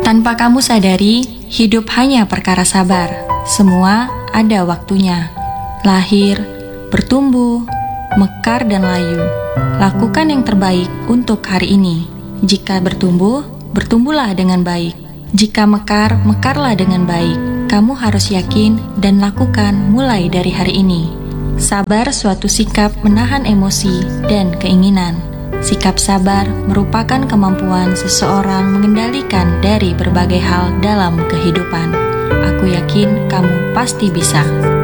Tanpa kamu sadari, hidup hanya perkara sabar. Semua ada waktunya. Lahir, bertumbuh, mekar dan layu. Lakukan yang terbaik untuk hari ini. Jika bertumbuh, bertumbuhlah dengan baik. Jika mekar, mekarlah dengan baik. Kamu harus yakin dan lakukan mulai dari hari ini. Sabar suatu sikap menahan emosi dan keinginan. Sikap sabar merupakan kemampuan seseorang mengendalikan dari berbagai hal dalam kehidupan. Aku yakin kamu pasti bisa.